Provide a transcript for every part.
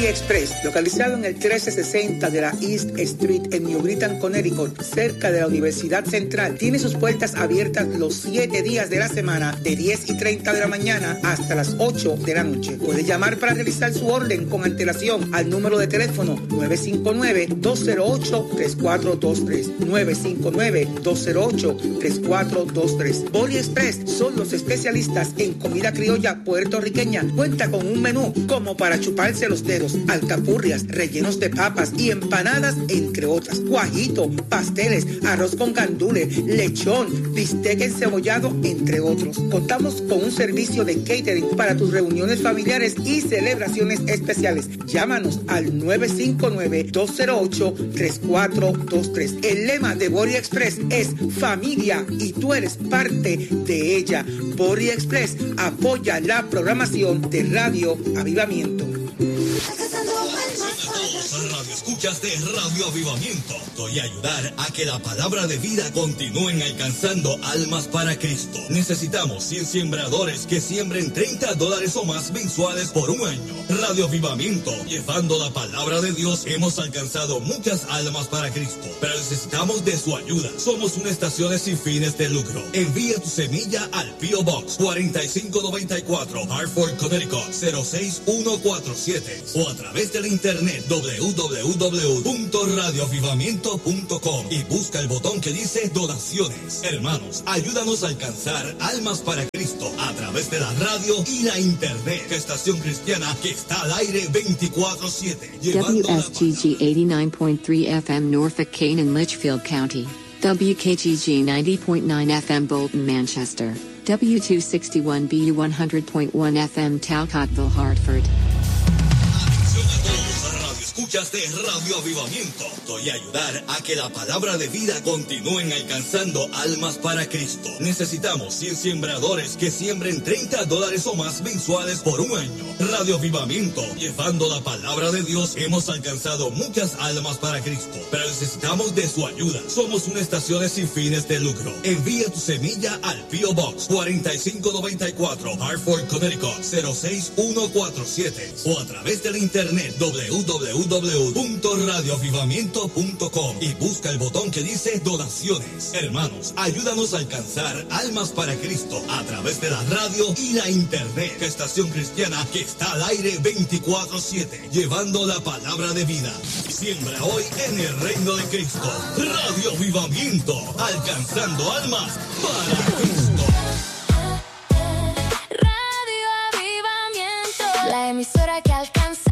Body Express, localizado en el 1360 de la East Street en New Britain, Connecticut, cerca de la Universidad Central, tiene sus puertas abiertas los 7 días de la semana, de 10:30 de la mañana hasta las 8 de la noche. Puede llamar para realizar su orden con antelación al número de teléfono 959-208-3423. 959-208-3423. Body Express son los especialistas en comida criolla puertorriqueña. Cuenta con un menú como para chuparse los dedos, alcapurrias, rellenos de papas y empanadas, entre otras. Cuajito, pasteles, arroz con gandules, lechón, bistec encebollado, entre otros. Contamos con un servicio de catering para tus reuniones familiares y celebraciones especiales. Llámanos al 959-208-3423. El lema de Body Express es familia y tú eres parte de ella. Body Express apoya la programación de Radio Avivamiento. Radio escuchas de Radio Avivamiento. Voy a ayudar a que la palabra de vida continúen alcanzando almas para Cristo. Necesitamos 100 sembradores que siembren $30 o más mensuales por un año. Radio Avivamiento, llevando la palabra de Dios, hemos alcanzado muchas almas para Cristo, pero necesitamos de su ayuda. Somos una estación sin fines de lucro. Envía tu semilla al P.O. Box 4594, Hartford, Connecticut 06147 o a través de la internet www.radioavivamiento.com y busca el botón que dice donaciones. Hermanos, ayúdanos a alcanzar almas para Cristo a través de la radio y la internet. Estación cristiana que está al aire 24/7. WSGG 89.3 FM Norfolk, Canaan, Litchfield County. WKGG 90.9 FM Bolton, Manchester. W261BU 100.1 FM Talcottville, Hartford. Escuchas de Radio Avivamiento. Voy a ayudar a que la palabra de vida continúen alcanzando almas para Cristo. Necesitamos 100 sembradores que siembren $30 o más mensuales por un año. Radio Avivamiento, llevando la palabra de Dios, hemos alcanzado muchas almas para Cristo, pero necesitamos de su ayuda. Somos una estación sin fines de lucro. Envía tu semilla al P.O. Box 4594, Hartford, Connecticut 06147 o a través de la internet www.radioavivamiento.com y busca el botón que dice donaciones. Hermanos, ayúdanos a alcanzar almas para Cristo a través de la radio y la internet. Estación cristiana que está al aire 24/7, llevando la palabra de vida. Siembra hoy en el reino de Cristo. Radio Avivamiento, alcanzando almas para Cristo. Radio Avivamiento, la emisora que alcanza.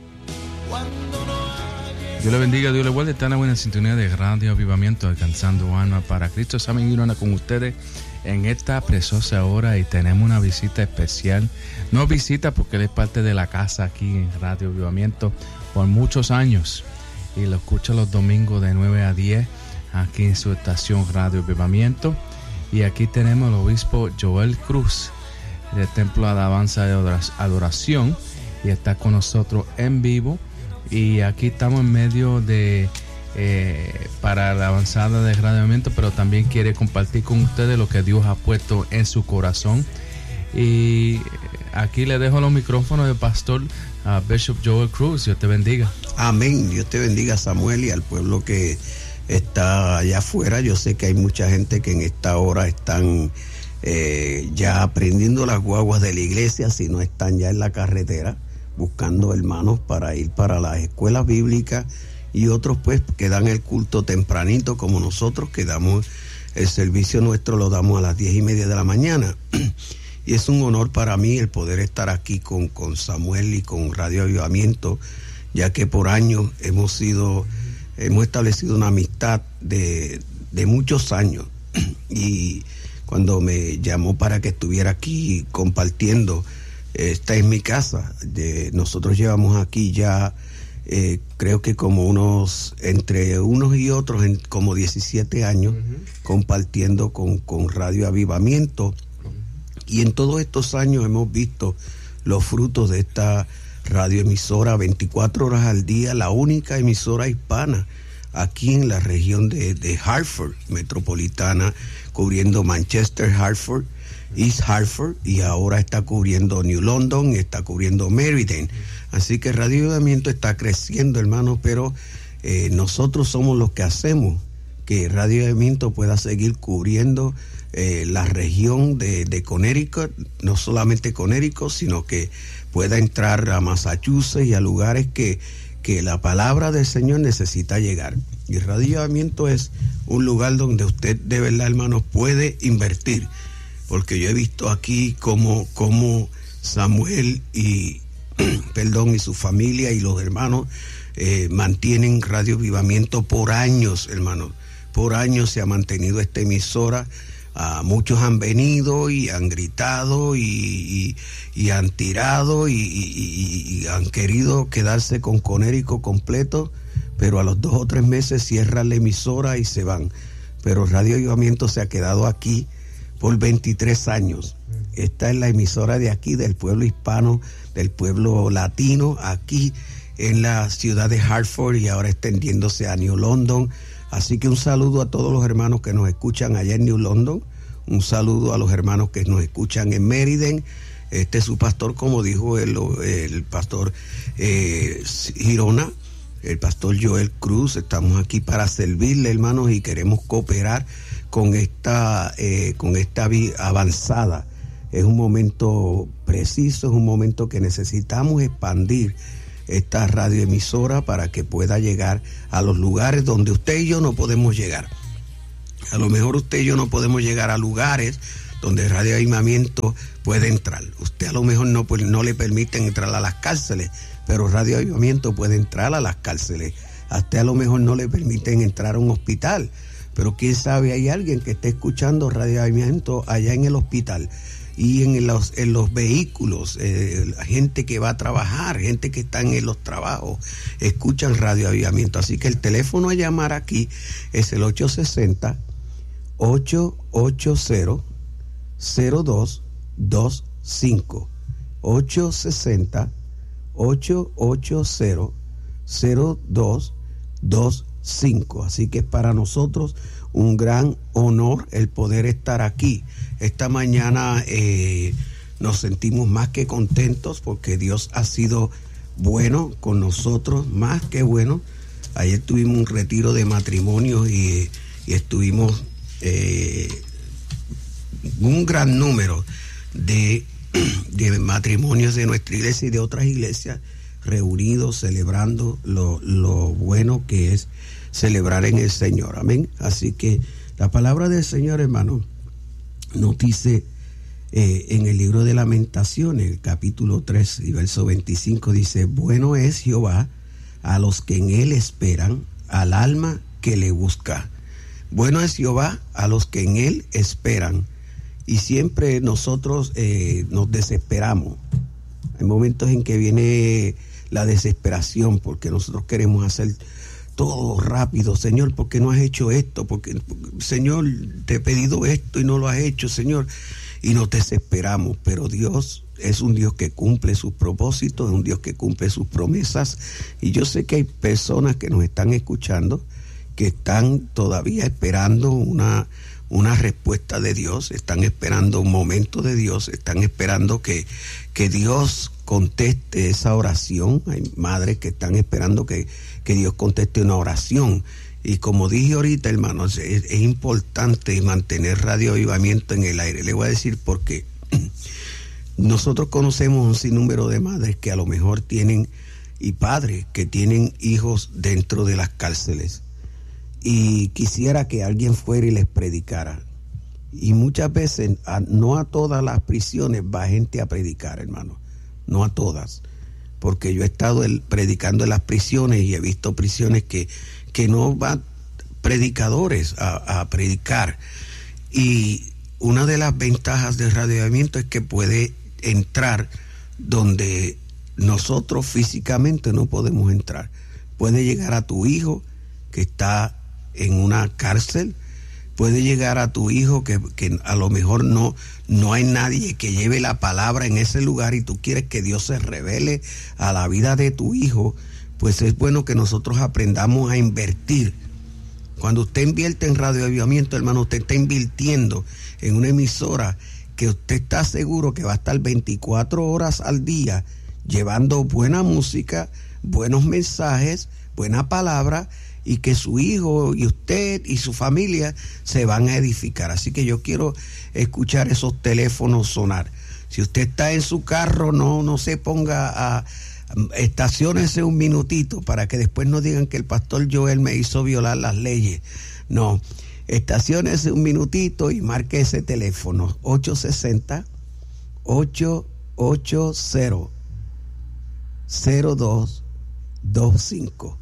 Dios le bendiga, Dios le guarde. Está en la buena sintonía de Radio Avivamiento, alcanzando almas para Cristo. Saben, Irona con ustedes en esta preciosa hora y tenemos una visita especial. No visita porque él es parte de la casa aquí en Radio Avivamiento por muchos años y lo escucha los domingos de 9 a 10 aquí en su estación Radio Avivamiento. Y aquí tenemos al obispo Joel Cruz del Templo de Alabanza de Adoración y está con nosotros en vivo. Y aquí estamos en medio de para la avanzada de Radio Avivamiento, pero también quiere compartir con ustedes lo que Dios ha puesto en su corazón. Y aquí le dejo los micrófonos del pastor Bishop Joel Cruz. Dios te bendiga. Amén. Dios te bendiga, Samuel, y al pueblo que está allá afuera. Yo sé que hay mucha gente que en esta hora están ya aprendiendo las guaguas de la iglesia, si no están ya en la carretera buscando hermanos para ir para las escuelas bíblicas, y otros pues que dan el culto tempranito, como nosotros que damos el servicio nuestro, lo damos a las 10:30 de la mañana. Y es un honor para mí el poder estar aquí con Samuel y con Radio Avivamiento, ya que por años hemos establecido una amistad de muchos años. Y cuando me llamó para que estuviera aquí compartiendo, esta es mi casa. Nosotros llevamos aquí ya creo que como entre unos y otros como 17 años compartiendo con Radio Avivamiento, y en todos estos años hemos visto los frutos de esta radioemisora 24 horas al día, la única emisora hispana aquí en la región de Hartford metropolitana, cubriendo Manchester, Hartford, East Hartford, y ahora está cubriendo New London, está cubriendo Meriden. Así que Radio Avivamiento está creciendo, hermanos, pero nosotros somos los que hacemos que Radio Avivamiento pueda seguir cubriendo la región de Connecticut, no solamente Connecticut, sino que pueda entrar a Massachusetts y a lugares que la palabra del Señor necesita llegar. Y Radio Avivamiento es un lugar donde usted, de verdad, hermanos, puede invertir. Porque yo he visto aquí cómo Samuel y su familia y los hermanos mantienen Radio Avivamiento por años, hermanos. Por años se ha mantenido esta emisora. Muchos han venido y han gritado y han tirado y han querido quedarse con Connecticut completo, pero a los 2 o 3 meses cierran la emisora y se van. Pero Radio Avivamiento se ha quedado aquí por 23 años. Esta es la emisora de aquí, del pueblo hispano, del pueblo latino, aquí en la ciudad de Hartford, y ahora extendiéndose a New London. Así que un saludo a todos los hermanos que nos escuchan allá en New London, un saludo a los hermanos que nos escuchan en Meriden. Este es su pastor, como dijo el pastor Girona, el pastor Joel Cruz. Estamos aquí para servirle, hermanos, y queremos cooperar con esta avanzada. Es un momento preciso, es un momento que necesitamos expandir esta radioemisora para que pueda llegar a los lugares donde usted y yo no podemos llegar. A lo mejor usted y yo no podemos llegar a lugares donde Radio Avivamiento puede entrar. Usted a lo mejor no le permiten entrar a las cárceles, pero Radio Avivamiento puede entrar a las cárceles. A usted a lo mejor no le permiten entrar a un hospital, pero quién sabe, hay alguien que esté escuchando Radio Avivamiento allá en el hospital y en los vehículos, gente que va a trabajar, gente que está en los trabajos, escuchan Radio Avivamiento. Así que el teléfono a llamar aquí es el 860-880-0225. 860-880-0225. Así que es para nosotros un gran honor el poder estar aquí. Esta mañana nos sentimos más que contentos porque Dios ha sido bueno con nosotros, más que bueno. Ayer tuvimos un retiro de matrimonio y estuvimos un gran número de matrimonios de nuestra iglesia y de otras iglesias reunidos celebrando lo bueno que es celebrar en el Señor. Amén. Así que la palabra del Señor, hermano, nos dice en el libro de Lamentaciones, el capítulo 3 y verso 25, dice: bueno es Jehová a los que en él esperan, al alma que le busca. Bueno es Jehová a los que en él esperan. Y siempre nosotros nos desesperamos. Hay momentos en que viene la desesperación porque nosotros queremos hacer todo rápido. Señor, ¿por qué no has hecho esto? Porque, Señor, te he pedido esto y no lo has hecho, Señor. Y nos desesperamos, pero Dios es un Dios que cumple sus propósitos, es un Dios que cumple sus promesas. Y yo sé que hay personas que nos están escuchando que están todavía esperando una respuesta de Dios, están esperando un momento de Dios, están esperando que Dios conteste esa oración. Hay madres que están esperando que Dios conteste una oración. Y como dije ahorita, hermanos, es importante mantener Radio Avivamiento en el aire. Le voy a decir por qué. Nosotros conocemos un sinnúmero de madres que a lo mejor tienen, y padres que tienen hijos dentro de las cárceles. Y quisiera que alguien fuera y les predicara. Y muchas veces, no a todas las prisiones va gente a predicar, hermano. No a todas. Porque yo he estado predicando en las prisiones y he visto prisiones que no van predicadores a predicar. Y una de las ventajas del Radio Avivamiento es que puede entrar donde nosotros físicamente no podemos entrar. Puede llegar a tu hijo que está en una cárcel, puede llegar a tu hijo que a lo mejor no hay nadie que lleve la palabra en ese lugar y tú quieres que Dios se revele a la vida de tu hijo. Pues es bueno que nosotros aprendamos a invertir. Cuando usted invierte en Radio Avivamiento, hermano, usted está invirtiendo en una emisora que usted está seguro que va a estar 24 horas al día llevando buena música, buenos mensajes, buena palabra, y que su hijo y usted y su familia se van a edificar. Así que yo quiero escuchar esos teléfonos sonar. Si usted está en su carro, no se ponga a estaciónese un minutito para que después no digan que el pastor Joel me hizo violar las leyes. No, estaciónese un minutito y marque ese teléfono 860-880-0225.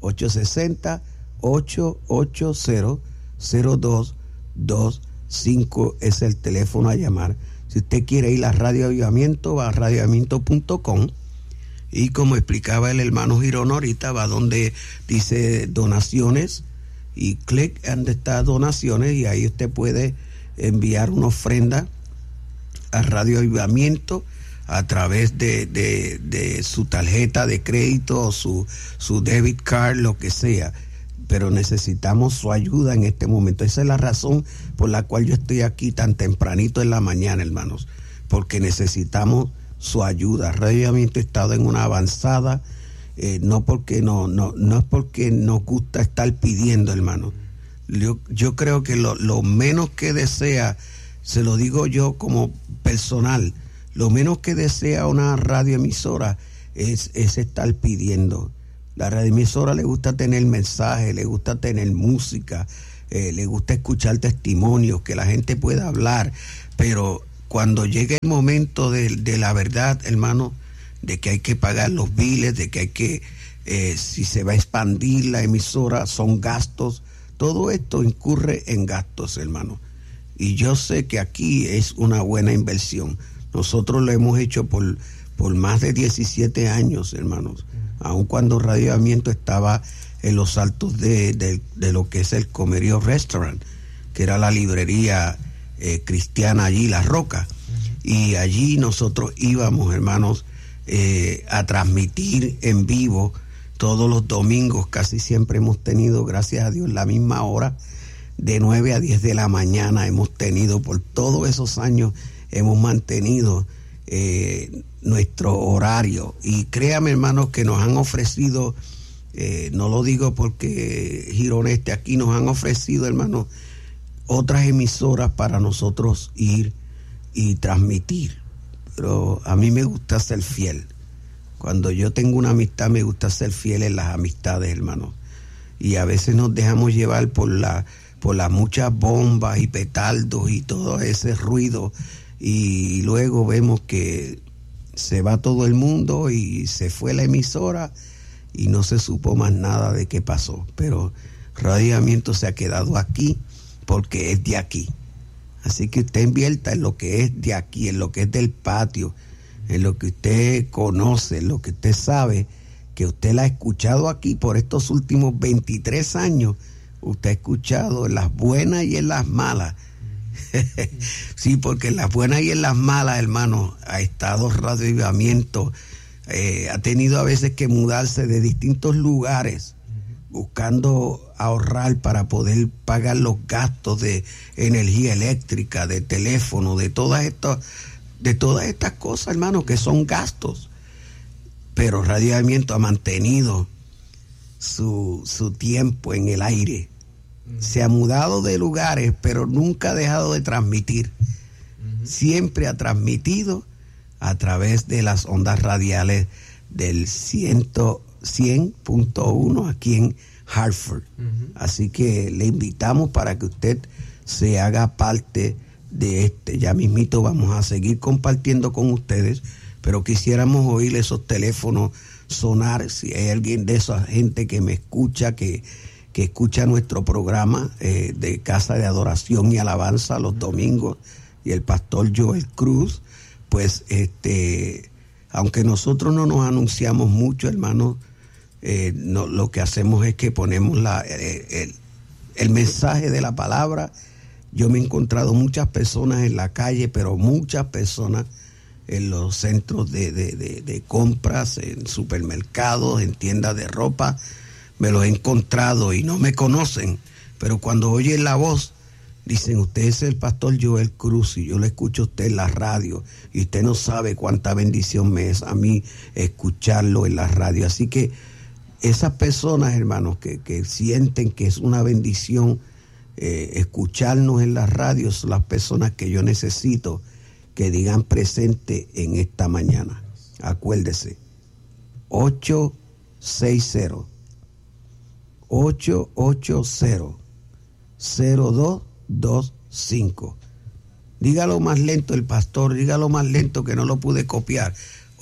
860-880-0225 es el teléfono a llamar. Si usted quiere ir a Radio Avivamiento, va a radioavivamiento.com, y como explicaba el hermano Girón ahorita, va donde dice donaciones y clic donde está donaciones, y ahí usted puede enviar una ofrenda a Radio Avivamiento a través de su tarjeta de crédito o su debit card, lo que sea. Pero necesitamos su ayuda en este momento. Esa es la razón por la cual yo estoy aquí tan tempranito en la mañana, hermanos, porque necesitamos su ayuda. Radio Avivamiento ha estado en una avanzada, no es porque nos gusta estar pidiendo, hermanos. Yo creo que lo menos que desea, se lo digo yo como personal, lo menos que desea una radioemisora es estar pidiendo. La radioemisora le gusta tener mensajes, le gusta tener música, le gusta escuchar testimonios, que la gente pueda hablar, pero cuando llegue el momento de la verdad, hermano, de que hay que pagar los biles, de que hay que, si se va a expandir la emisora, son gastos, todo esto incurre en gastos, hermano. Y yo sé que aquí es una buena inversión. Nosotros lo hemos hecho por más de 17 años, hermanos. Aun cuando Radio Avivamiento estaba en los altos de lo que es el Comerío Restaurant, que era la librería cristiana allí, La Roca. Y allí nosotros íbamos, hermanos, a transmitir en vivo todos los domingos. Casi siempre hemos tenido, gracias a Dios, la misma hora, de 9 a 10 de la mañana hemos tenido, por todos esos años hemos mantenido nuestro horario. Y créame, hermanos, que nos han ofrecido, no lo digo porque Girón esté aquí, nos han ofrecido, hermanos, otras emisoras para nosotros ir y transmitir. Pero a mí me gusta ser fiel. Cuando yo tengo una amistad, me gusta ser fiel en las amistades, hermanos. Y a veces nos dejamos llevar por las muchas bombas y petardos y todo ese ruido, y luego vemos que se va todo el mundo y se fue la emisora y no se supo más nada de qué pasó. Pero Radio Avivamiento se ha quedado aquí porque es de aquí. Así que usted invierta en lo que es de aquí, en lo que es del patio, en lo que usted conoce, en lo que usted sabe, que usted la ha escuchado aquí por estos últimos 23 años. Usted ha escuchado en las buenas y en las malas. Sí, porque en las buenas y en las malas, hermano, ha estado Radio Avivamiento. Ha tenido a veces que mudarse de distintos lugares, buscando ahorrar para poder pagar los gastos de energía eléctrica, de teléfono, de todas estas cosas, hermano, que son gastos. Pero Radio Avivamiento ha mantenido su tiempo en el aire. Se ha mudado de lugares, pero nunca ha dejado de transmitir. Siempre ha transmitido a través de las ondas radiales del 100.1 aquí en Hartford. Así que le invitamos para que usted se haga parte de este. Ya mismito vamos a seguir compartiendo con ustedes, pero quisiéramos oír esos teléfonos sonar. Si hay alguien de esa gente que me escucha, que escucha nuestro programa de Casa de Adoración y Alabanza los domingos, y el pastor Joel Cruz, pues aunque nosotros no nos anunciamos mucho, hermanos, lo que hacemos es que ponemos el mensaje de la palabra. Yo me he encontrado muchas personas en la calle, pero muchas personas en los centros de compras, en supermercados, en tiendas de ropa. Me los he encontrado y no me conocen, pero cuando oyen la voz Dicen, usted es el pastor Joel Cruz y yo lo escucho a usted en la radio y usted no sabe cuánta bendición me es a mí escucharlo en la radio. Así que esas personas, hermanos, que sienten que es una bendición escucharnos en la radio, son las personas que yo necesito que digan presente en esta mañana. Acuérdese, 860-880-0225. Dígalo más lento el pastor, dígalo más lento que no lo pude copiar.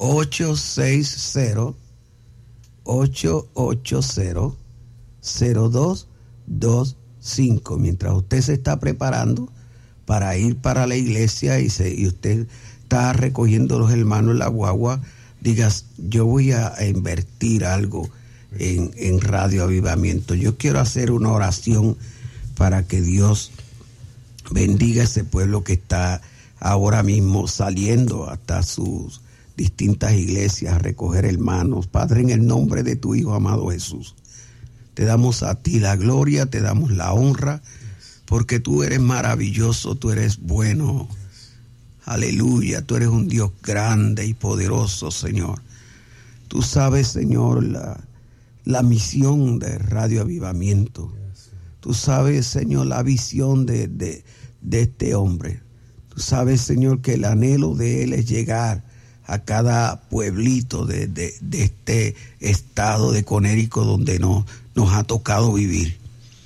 860-880-0225. Mientras usted se está preparando para ir para la iglesia y usted está recogiendo los hermanos en la guagua, digas, yo voy a invertir algo en Radio Avivamiento. Yo quiero hacer una oración para que Dios bendiga a ese pueblo que está ahora mismo saliendo hasta sus distintas iglesias a recoger hermanos. Padre, en el nombre de tu Hijo amado Jesús, te damos a ti la gloria, te damos la honra, porque tú eres maravilloso, tú eres bueno. Aleluya, tú eres un Dios grande y poderoso, Señor. Tú sabes, Señor, la misión de Radio Avivamiento. Tú sabes, Señor, la visión de este hombre. Tú sabes, Señor, que el anhelo de él es llegar a cada pueblito de este estado de Connecticut donde nos ha tocado vivir.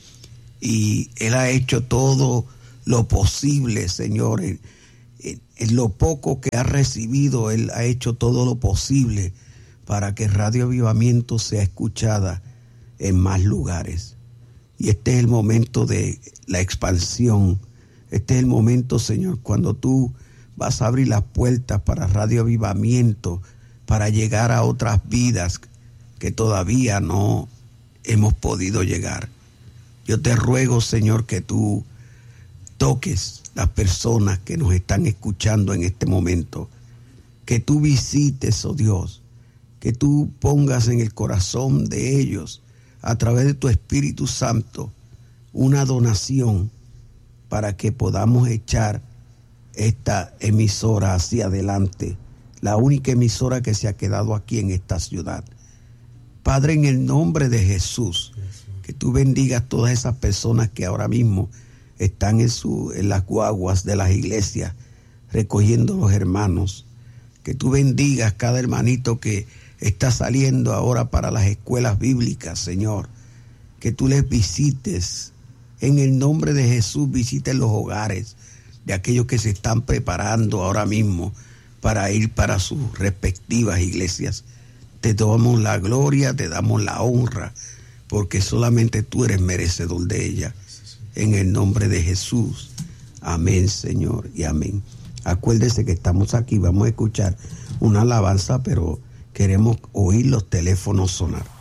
Y él ha hecho todo lo posible, Señor. En lo poco que ha recibido, él ha hecho todo lo posible para que Radio Avivamiento sea escuchada en más lugares. Y este es el momento de la expansión. Este es el momento, Señor, cuando tú vas a abrir las puertas para Radio Avivamiento, para llegar a otras vidas que todavía no hemos podido llegar. Yo te ruego, Señor, que tú toques las personas que nos están escuchando en este momento, que tú visites, oh Dios, que tú pongas en el corazón de ellos, a través de tu Espíritu Santo, una donación para que podamos echar esta emisora hacia adelante, la única emisora que se ha quedado aquí en esta ciudad. Padre, en el nombre de Jesús, que tú bendigas todas esas personas que ahora mismo están en las guaguas de las iglesias recogiendo los hermanos. Que tú bendigas cada hermanito que está saliendo ahora para las escuelas bíblicas, Señor. Que tú les visites. En el nombre de Jesús, visiten los hogares de aquellos que se están preparando ahora mismo para ir para sus respectivas iglesias. Te damos la gloria, te damos la honra, porque solamente tú eres merecedor de ella. En el nombre de Jesús. Amén, Señor, y amén. Acuérdese que estamos aquí, vamos a escuchar una alabanza, pero queremos oír los teléfonos sonar.